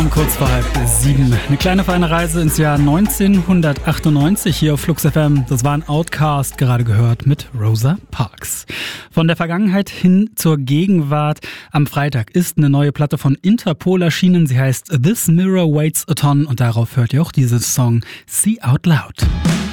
Kurz vor 6:30. Eine kleine feine Reise ins Jahr 1998 hier auf Flux FM. Das war ein Outkast, gerade gehört, mit Rosa Parks. Von der Vergangenheit hin zur Gegenwart. Am Freitag ist eine neue Platte von Interpol erschienen. Sie heißt This Mirror Waits a Ton und darauf hört ihr auch diesen Song See Out Loud.